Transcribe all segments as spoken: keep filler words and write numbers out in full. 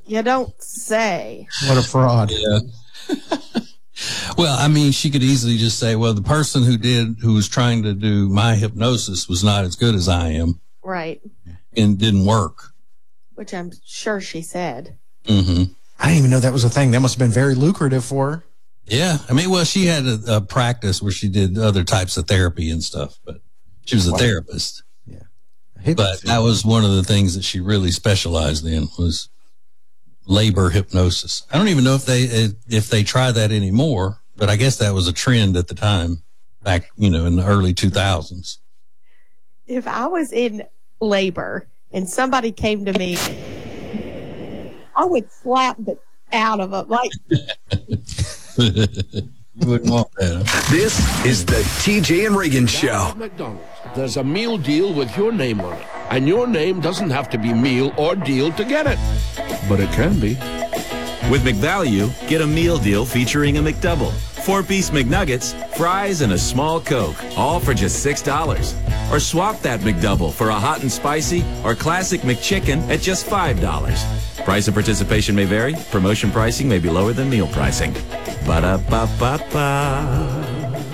You don't say. What a fraud. Yeah. Well, I mean, she could easily just say, well, the person who did, who was trying to do my hypnosis was not as good as I am. Right. And didn't work. Which I'm sure she said. Mm-hmm. I didn't even know that was a thing. That must have been very lucrative for her. Yeah. I mean, well, she had a, a practice where she did other types of therapy and stuff, but she was a wow. therapist. Yeah. But that was one of the things that she really specialized in was labor hypnosis. I don't even know if they if they try that anymore, but I guess that was a trend at the time, back, you know, in the early two thousands. If I was in labor and somebody came to me, I would slap the out of them. Like, you wouldn't want that. Huh? This is the T J and Reagan Show. McDonald's. There's a meal deal with your name on it. And your name doesn't have to be meal or deal to get it. But it can be. With McValue, get a meal deal featuring a McDouble, four-piece McNuggets, fries, and a small Coke, all for just six dollars. Or swap that McDouble for a hot and spicy or classic McChicken at just five dollars. Price and participation may vary. Promotion pricing may be lower than meal pricing. Ba-da-ba-ba-ba.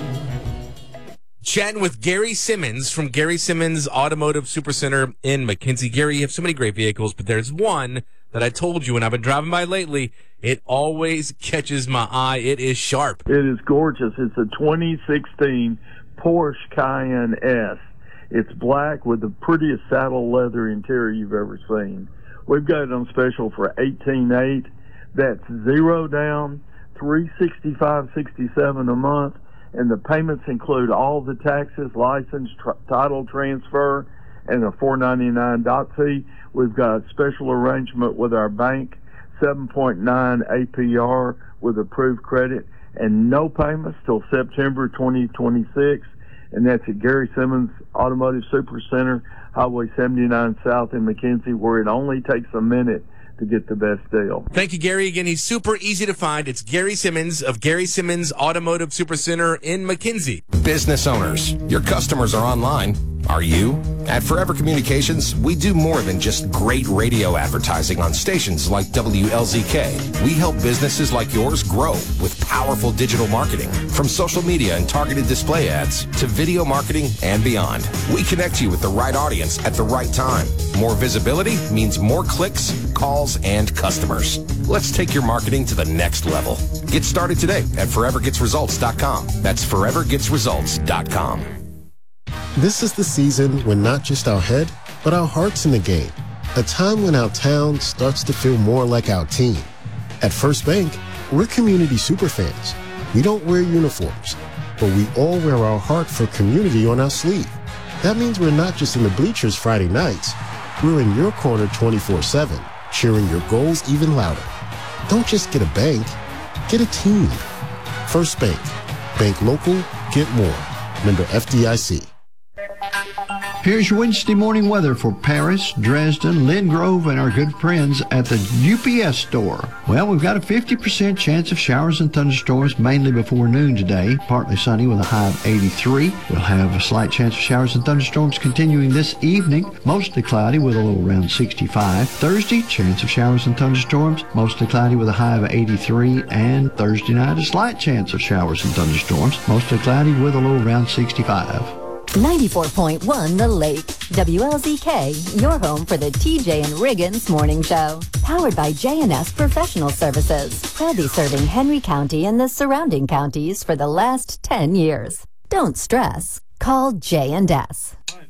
Chatting with Gary Simmons from Gary Simmons Automotive Supercenter in McKenzie. Gary, you have so many great vehicles, but there's one that I told you when I've been driving by lately, it always catches my eye. It is sharp. It is gorgeous. It's a twenty sixteen Porsche Cayenne S. It's black with the prettiest saddle leather interior you've ever seen. We've got it on special for eighteen eight. That's zero down, three sixty-five sixty-seven a month. And the payments include all the taxes, license, tr- title transfer, and a four ninety-nine dot fee. We've got a special arrangement with our bank, seven point nine A P R with approved credit, and no payments till September twenty twenty-six. And that's at Gary Simmons Automotive Supercenter, Highway seventy-nine South in McKenzie, where it only takes a minute to get the best deal. Thank you, Gary. Again, he's super easy to find. It's Gary Simmons of Gary Simmons Automotive Supercenter in McKenzie. Business owners, your customers are online. Are you? At Forever Communications, we do more than just great radio advertising on stations like W L Z K. We help businesses like yours grow with powerful digital marketing, from social media and targeted display ads to video marketing and beyond. We connect you with the right audience at the right time. More visibility means more clicks, calls, and customers. Let's take your marketing to the next level. Get started today at forever gets results dot com. That's forever gets results dot com. This is the season when not just our head, but our heart's in the game. A time when our town starts to feel more like our team. At First Bank, we're community superfans. We don't wear uniforms, but we all wear our heart for community on our sleeve. That means we're not just in the bleachers Friday nights. We're in your corner twenty-four seven, cheering your goals even louder. Don't just get a bank, get a team. First Bank. Bank local, get more. Member F D I C. Here's your Wednesday morning weather for Paris, Dresden, Lynn Grove, and our good friends at the U P S store. Well, we've got a fifty percent chance of showers and thunderstorms mainly before noon today. Partly sunny with a high of eighty-three. We'll have a slight chance of showers and thunderstorms continuing this evening. Mostly cloudy with a low around sixty-five. Thursday, chance of showers and thunderstorms. Mostly cloudy with a high of eighty-three. And Thursday night, a slight chance of showers and thunderstorms. Mostly cloudy with a low around sixty-five. ninety-four point one The Lake. W L Z K, your home for the T J and Riggins Morning Show. Powered by J and S Professional Services. Proudly serving Henry County and the surrounding counties for the last ten years. Don't stress. Call J and S.